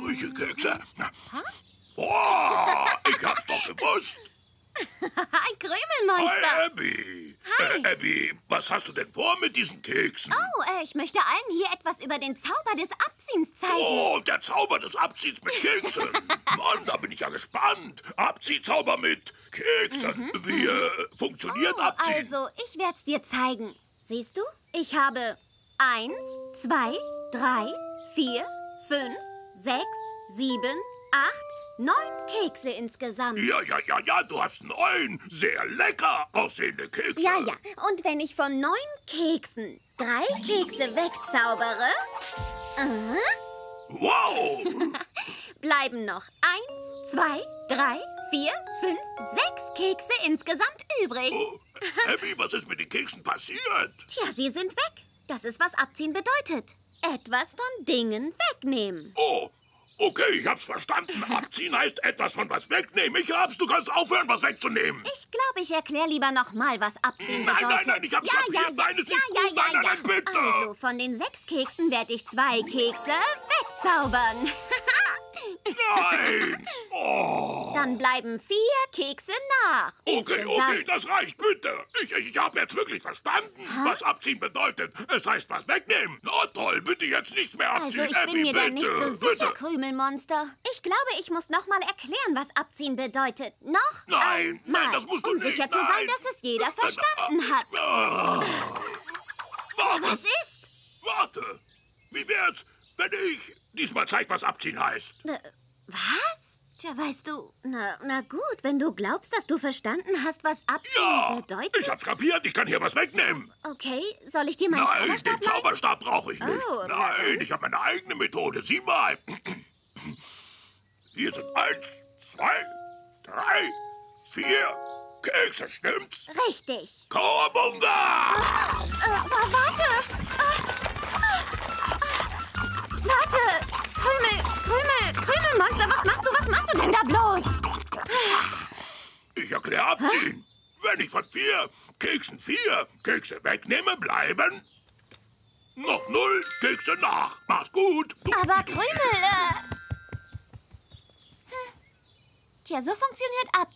rieche Kekse. Oh, ich hab's doch gewusst. Ein Krümelmonster. Hi, Abby. Hi. Abby, was hast du denn vor mit diesen Keksen? Oh, ich möchte allen hier etwas über den Zauber des Abziehens zeigen. Oh, der Zauber des Abziehens mit Keksen. Mann, da bin ich ja gespannt. Abziehzauber mit Keksen. Wie funktioniert Abziehen? Also, ich werde es dir zeigen. Siehst du? Ich habe 1, 2, 3, 4, 5, 6, 7, 8, 9 Kekse insgesamt. Ja, du hast 9 sehr lecker aussehende Kekse. Ja. Und wenn ich von 9 Keksen 3 Kekse wegzaubere, Wow! bleiben noch 1, 2, 3, 4, 5, 6 Kekse insgesamt übrig. Oh, Abby, was ist mit den Keksen passiert? Tja, sie sind weg. Das ist, was Abziehen bedeutet. Etwas von Dingen wegnehmen. Oh, okay, ich hab's verstanden. Abziehen heißt etwas von was wegnehmen. Ich hab's, du kannst aufhören, was wegzunehmen. Ich glaube, ich erkläre lieber nochmal, was Abziehen bedeutet. Nein, ich hab's kapiert. Nein, es ist gut. Nein, bitte. Also, von den 6 Keksen werde ich 2 Kekse wegzaubern. Nein! Oh. Dann bleiben 4 Kekse nach. Okay, das reicht, bitte. Ich habe jetzt wirklich verstanden, was Abziehen bedeutet. Es heißt was wegnehmen. Na toll, bitte jetzt nichts mehr abziehen, Also, ich Abby, bin mir da bitte. nicht so sicher, Bitte. Krümelmonster. Ich glaube, ich muss noch mal erklären, was Abziehen bedeutet. Noch Nein, einmal, das musst du um nicht. sicher zu sein, Nein. dass es jeder verstanden hat. Warte, Was ist? warte. Wie wär's, wenn ich diesmal zeig, was Abziehen heißt? Was? Tja, weißt du, na gut, wenn du glaubst, dass du verstanden hast, was Abziehen Ja, bedeutet. ich hab's kapiert, ich kann hier was wegnehmen. Okay, soll ich dir meinen Nein, Zauberstab den leihen? Zauberstab brauche ich nicht. Oh, na Nein, dann. ich habe meine eigene Methode. Sieh mal. Hier sind 1, 2, 3, 4 Kekse, stimmt's? Richtig. Kawabunga! Warte! Warte! Krümelmonster, was machst du denn da bloß? Ich erkläre Abziehen. Wenn ich von 4 Keksen 4 Kekse wegnehme, bleiben noch 0 Kekse nach. Mach's gut. Aber Krümel, Tja, so funktioniert Abziehen.